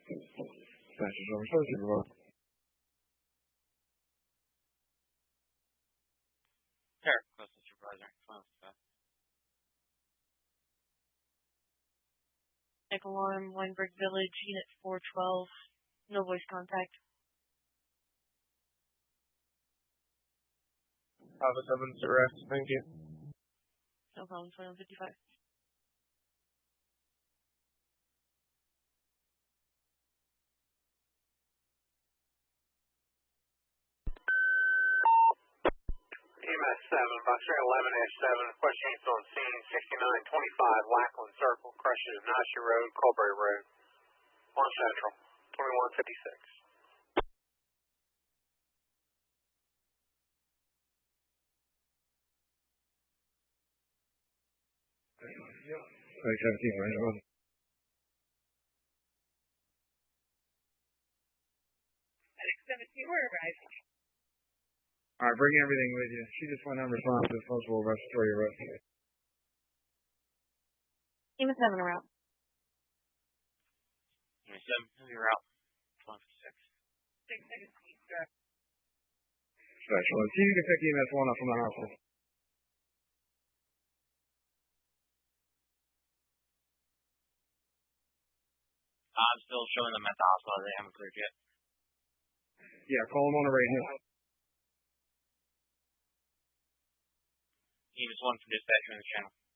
Dispatchers over Thursday, remote. Sure, Coastal Supervisor. Check alarm, Weinberg Village, Unit 412. No voice contact. Alpha 7's arrest. Thank you. No problem, 2155. EMS 7, Boxer 11-7, question units on scene, 6925 Lackland Circle, crushes Nashi Road, Colbury Road, on Central, 2156. Yep. 2017, range 1. We're arriving. Alright, bring everything with you. She just went unresponsive. Possible respiratory arrest. EMS 7 around. EMS 7, you're out. 156. 6 seconds, please, sir. Special. See, you can pick EMS 1 up from the hospital. I'm still showing them at the hospital. They haven't cleared yet. Yeah, call them on the radio. EMS 1 from dispatcher in the channel.